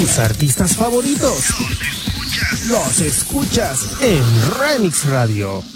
tus artistas favoritos. Los escuchas en Remix Radio.